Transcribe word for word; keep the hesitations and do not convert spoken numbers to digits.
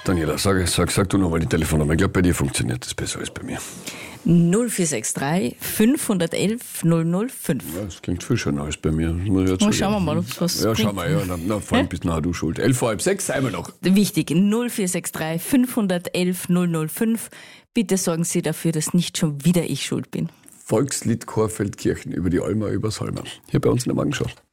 Daniela, sag, sag, sag du nochmal die Telefonnummer. Ich glaube, bei dir funktioniert das besser als bei mir. null vier sechs drei fünf eins eins null null fünf. Ja, das klingt viel schöner als bei mir. Das muss ich jetzt Na, sagen. schauen wir mal, ob es was Ja, bringt. schauen wir, ja. Na, na, vor allem bist nachher du schuld. Elf vor halb sechs, einmal noch. Wichtig, null vier sechs drei fünf eins eins null null fünf. Bitte sorgen Sie dafür, dass nicht schon wieder ich schuld bin. Volkslied Chorfeldkirchen über die Alma, übers Halma. Hier bei uns in der Morgenschau.